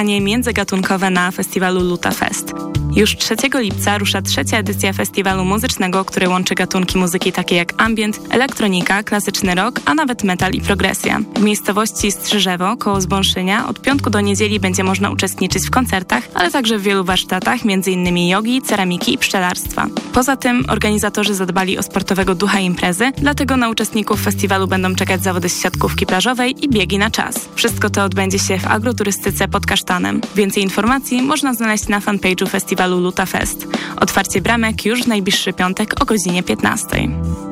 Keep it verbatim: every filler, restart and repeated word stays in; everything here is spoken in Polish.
spotkanie międzygatunkowe na festiwalu Luta Fest. Już trzeciego lipca rusza trzecia edycja festiwalu muzycznego, który łączy gatunki muzyki takie jak ambient, elektronika, klasyczny rock, a nawet metal i progresja. W miejscowości Strzyżewo, koło Zbąszynia, od piątku do niedzieli będzie można uczestniczyć w koncertach, ale także w wielu warsztatach, m.in. jogi, ceramiki i pszczelarstwa. Poza tym organizatorzy zadbali o sportowego ducha imprezy, dlatego na uczestników festiwalu będą czekać zawody z siatkówki plażowej i biegi na czas. Wszystko to odbędzie się w agroturystyce pod Kasztanem. Więcej informacji można znaleźć na fanpage'u festiwalu Luta Fest. Otwarcie bramek już w najbliższy piątek o godzinie piętnastej.